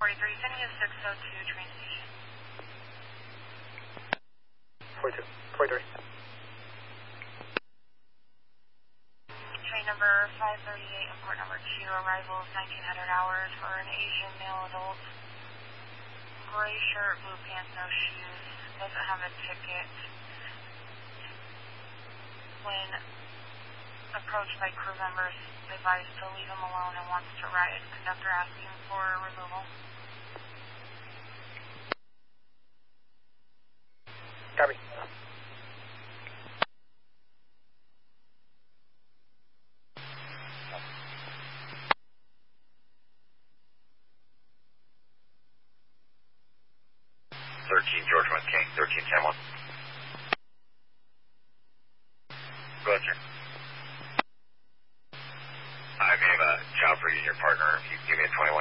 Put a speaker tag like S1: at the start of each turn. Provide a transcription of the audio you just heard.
S1: 43, sending you 602 train station.
S2: 42, 43.
S1: Train number 538 and port number 2, arrival is 1900 hours for an Asian male adult. Gray shirt, blue pants, no shoes, doesn't have a ticket. When approached by crew members, advised to leave him alone and wants to ride. Conductor asking for removal.
S2: Copy.
S3: George 1 King, 1310-1. Go ahead, sir. I may have a job for you and your partner. If you give me a 21